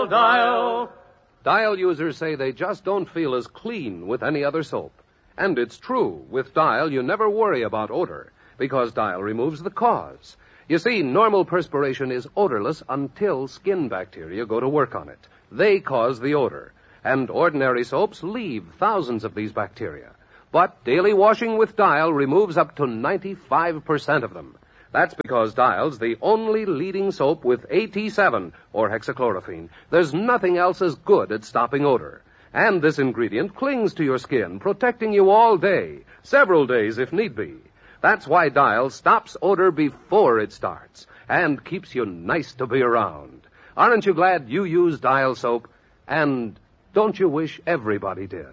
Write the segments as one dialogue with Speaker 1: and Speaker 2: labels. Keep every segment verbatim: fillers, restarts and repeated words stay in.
Speaker 1: Dial.
Speaker 2: Dial users say they just don't feel as clean with any other soap. And it's true. With Dial, you never worry about odor, because Dial removes the cause. You see, normal perspiration is odorless until skin bacteria go to work on it. They cause the odor. And ordinary soaps leave thousands of these bacteria. But daily washing with Dial removes up to ninety-five percent of them. That's because Dial's the only leading soap with A T seven, or hexachlorophene. There's nothing else as good at stopping odor. And this ingredient clings to your skin, protecting you all day, several days if need be. That's why Dial stops odor before it starts and keeps you nice to be around. Aren't you glad you use Dial soap? And don't you wish everybody did?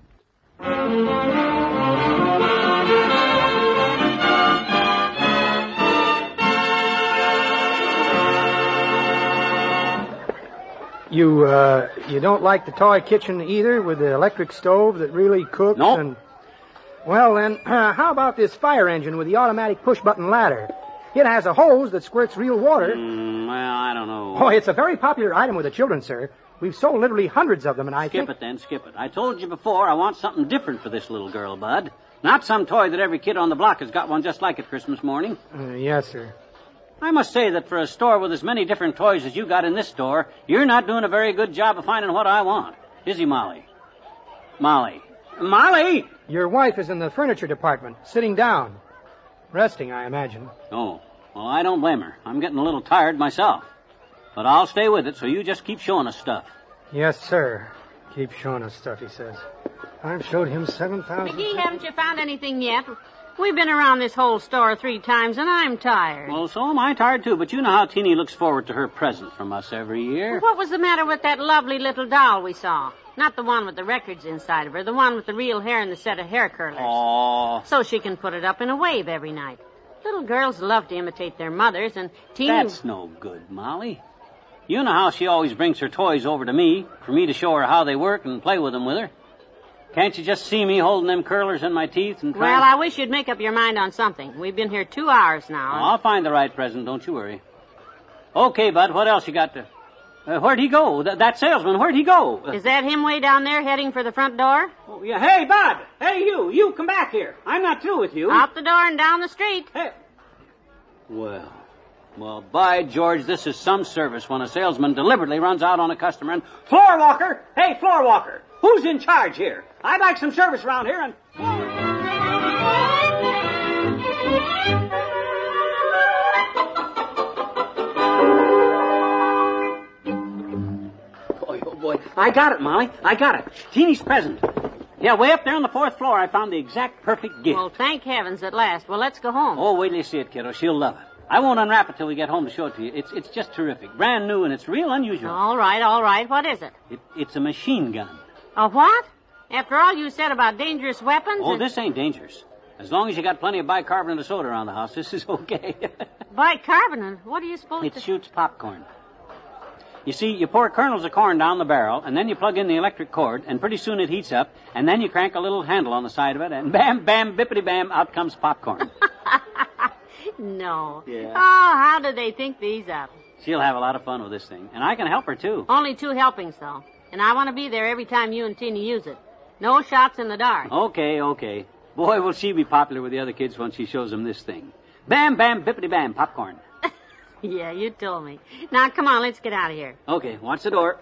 Speaker 3: You, uh, you don't like the toy kitchen either with the electric stove that really cooks?
Speaker 4: Nope.
Speaker 3: And... Well, then, uh, how about this fire engine with the automatic push-button ladder? It has a hose that squirts real water.
Speaker 4: Mm, well, I don't know.
Speaker 3: Oh, it's a very popular item with the children, sir. We've sold literally hundreds of them, and I
Speaker 4: skip
Speaker 3: think...
Speaker 4: it, then. Skip it. I told you before I want something different for this little girl, Bud. Not some toy that every kid on the block has got one just like it Christmas morning.
Speaker 3: Uh, yes, sir.
Speaker 4: I must say that for a store with as many different toys as you got in this store, you're not doing a very good job of finding what I want. Is he, Molly? Molly. Molly!
Speaker 3: Your wife is in the furniture department, sitting down. Resting, I imagine.
Speaker 4: Oh, well, I don't blame her. I'm getting a little tired myself. But I'll stay with it, so you just keep showing us stuff.
Speaker 3: Yes, sir. Keep showing us stuff, he says. I've showed him seven thousand...
Speaker 5: McGee, haven't you found anything yet? We've been around this whole store three times, and I'm tired.
Speaker 4: Well, so am I tired, too, but you know how Teeny looks forward to her present from us every year.
Speaker 5: What was the matter with that lovely little doll we saw? Not the one with the records inside of her, the one with the real hair and the set of hair curlers.
Speaker 4: Oh.
Speaker 5: So she can put it up in a wave every night. Little girls love to imitate their mothers, and Teeny...
Speaker 4: That's no good, Molly. You know how she always brings her toys over to me for me to show her how they work and play with them with her. Can't you just see me holding them curlers in my teeth and trying...
Speaker 5: Well, I wish you'd make up your mind on something. We've been here two hours now.
Speaker 4: Oh, I'll find the right present, don't you worry. Okay, Bud, what else you got to... Uh, where'd he go? Th- that salesman, where'd he go? Uh,
Speaker 5: Is that him way down there heading for the front door?
Speaker 4: Oh, yeah. Hey, Bud! Hey, you! You, come back here. I'm not through with you.
Speaker 5: Out the door and down the street.
Speaker 4: Hey. Well... Well, by George, this is some service when a salesman deliberately runs out on a customer and... Floor walker! Hey, floor walker! Who's in charge here? I'd like some service around here and... Boy, oh boy. I got it, Molly. I got it. Teeny's present. Yeah, way up there on the fourth floor, I found the exact perfect gift.
Speaker 5: Well, thank heavens at last. Well, let's go home.
Speaker 4: Oh, wait till you see it, kiddo. She'll love it. I won't unwrap it till we get home to show it to you. It's it's just terrific. Brand new, and it's real unusual.
Speaker 5: All right, all right. What is it?
Speaker 4: it it's a machine gun.
Speaker 5: A what? After all you said about dangerous weapons?
Speaker 4: Oh,
Speaker 5: and...
Speaker 4: this ain't dangerous. As long as you got plenty of bicarbonate of soda around the house, this is okay.
Speaker 5: Bicarbonate? What are you supposed
Speaker 4: it
Speaker 5: to...
Speaker 4: It shoots popcorn. You see, you pour kernels of corn down the barrel, and then you plug in the electric cord, and pretty soon it heats up, and then you crank a little handle on the side of it, and bam, bam, bippity-bam, out comes popcorn.
Speaker 5: No.
Speaker 4: Yeah.
Speaker 5: Oh, how did they think these up?
Speaker 4: She'll have a lot of fun with this thing, and I can help her, too.
Speaker 5: Only two helpings, though. And I want to be there every time you and Teeny use it. No shots in the dark.
Speaker 4: Okay, okay. Boy, will she be popular with the other kids when she shows them this thing. Bam, bam, bippity-bam, popcorn.
Speaker 5: Yeah, you told me. Now, come on, let's get out of here.
Speaker 4: Okay, watch the door.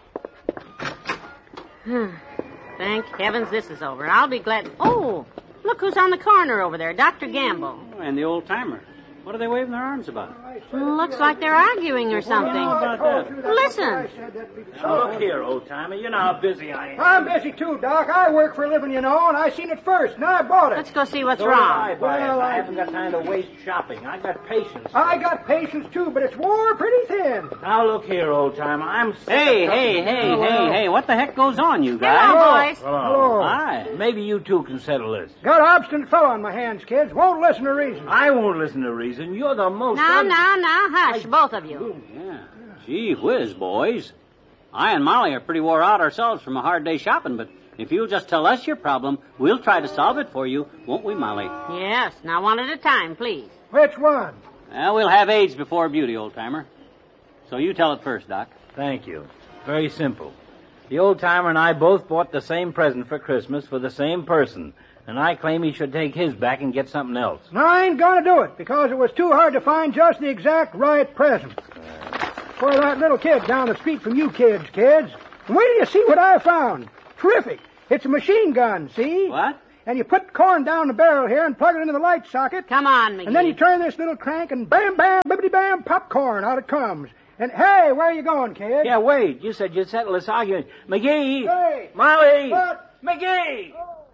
Speaker 5: Thank heavens this is over. I'll be glad... Oh, look who's on the corner over there, Doctor Gamble.
Speaker 4: Oh, and the old-timer. What are they waving their arms about?
Speaker 5: Looks like they're arguing or something.
Speaker 4: How about that?
Speaker 5: Listen.
Speaker 1: Now, look here, old-timer. You know how busy I am.
Speaker 3: I'm busy, too, Doc. I work for a living, you know, and I seen it first, and I bought it.
Speaker 5: Let's go see what's
Speaker 1: So
Speaker 5: wrong.
Speaker 1: I, buy it.
Speaker 3: Well,
Speaker 1: I
Speaker 3: I-
Speaker 1: haven't got time to waste shopping. I got patience.
Speaker 3: I got patience, too, but it's wore pretty thin.
Speaker 1: Now, look here, old-timer. I'm sick
Speaker 4: Hey,
Speaker 1: of
Speaker 4: hey,
Speaker 1: talking-
Speaker 4: hey,
Speaker 3: Oh,
Speaker 4: hey,
Speaker 3: well.
Speaker 4: hey, what the heck goes on, you guys?
Speaker 5: Hello, boys.
Speaker 1: Hello.
Speaker 4: Hi.
Speaker 1: Maybe you two can settle this.
Speaker 3: Got an obstinate fellow on my hands, kids. Won't listen to reason.
Speaker 1: I won't listen to reason. You're the most...
Speaker 5: Now,
Speaker 1: un-
Speaker 5: now, now, hush, both of you.
Speaker 4: Yeah. Gee whiz, boys. I and Molly are pretty wore out ourselves from a hard day shopping, but if you'll just tell us your problem, we'll try to solve it for you, won't we, Molly?
Speaker 5: Yes, now one at a time, please.
Speaker 3: Which one?
Speaker 4: Well, we'll have age before beauty, old-timer. So you tell it first, Doc.
Speaker 1: Thank you. Very simple. The old-timer and I both bought the same present for Christmas for the same person, and I claim he should take his back and get something else.
Speaker 3: No, I ain't gonna do it, because it was too hard to find just the exact right present. For that little kid down the street from you kids, kids. And wait till you see what I found. Terrific. It's a machine gun, see?
Speaker 4: What?
Speaker 3: And you put corn down the barrel here and plug it into the light socket.
Speaker 5: Come on, McGee.
Speaker 3: And then you turn this little crank and bam, bam, bibbity bam, popcorn, out it comes. And hey, where are you going, kid?
Speaker 1: Yeah, wait. You said you'd settle this argument. McGee!
Speaker 3: Hey!
Speaker 1: Molly!
Speaker 3: What?
Speaker 1: McGee!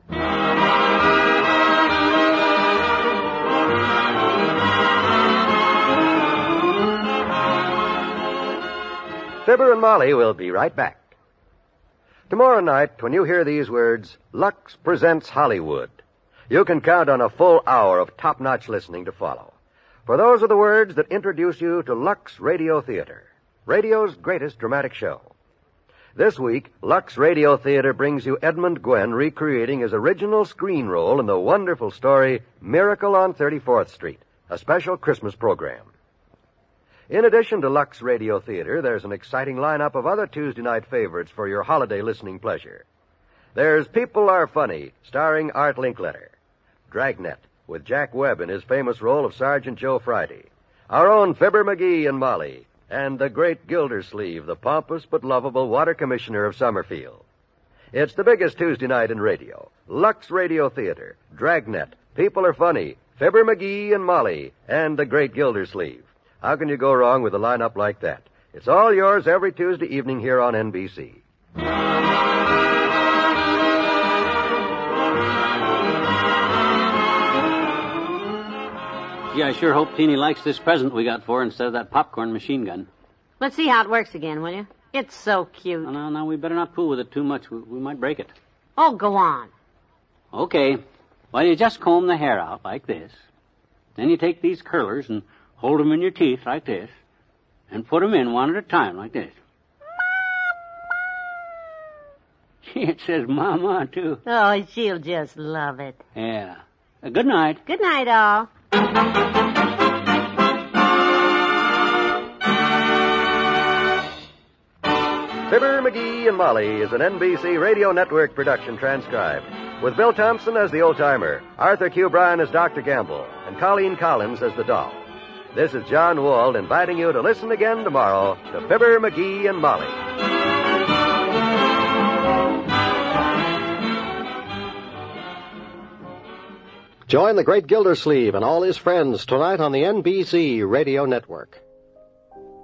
Speaker 6: Fibber and Molly will be right back. Tomorrow night, when you hear these words, Lux presents Hollywood, you can count on a full hour of top-notch listening to follow. For those are the words that introduce you to Lux Radio Theater, radio's greatest dramatic show. This week, Lux Radio Theater brings you Edmund Gwenn recreating his original screen role in the wonderful story Miracle on thirty-fourth Street, a special Christmas program. In addition to Lux Radio Theater, there's an exciting lineup of other Tuesday night favorites for your holiday listening pleasure. There's People Are Funny, starring Art Linkletter. Dragnet, with Jack Webb in his famous role of Sergeant Joe Friday. Our own Fibber McGee and Molly. And the great Gildersleeve, the pompous but lovable Water Commissioner of Summerfield. It's the biggest Tuesday night in radio. Lux Radio Theater, Dragnet, People Are Funny, Fibber McGee and Molly, and the great Gildersleeve. How can you go wrong with a lineup like that? It's all yours every Tuesday evening here on N B C.
Speaker 4: Gee, I sure hope Teeny likes this present we got for her instead of that popcorn machine gun.
Speaker 5: Let's see how it works again, will you? It's so cute.
Speaker 4: No, no, no, we better not fool with it too much. We, we might break it.
Speaker 5: Oh, go on.
Speaker 4: Okay. Well, you just comb the hair out like this. Then you take these curlers and hold them in your teeth like this, and put them in one at a time like this. Gee, it says Mama, too.
Speaker 5: Oh, she'll just love it.
Speaker 4: Yeah. Uh, good night.
Speaker 5: Good night, all.
Speaker 6: Fibber, McGee, and Molly is an N B C Radio Network production transcribed, with Bill Thompson as the old-timer, Arthur Q. Bryan as Doctor Gamble, and Colleen Collins as the doll. This is John Wald inviting you to listen again tomorrow to Fibber, McGee, and Molly.
Speaker 7: Join the great Gildersleeve and all his friends tonight on the N B C Radio Network.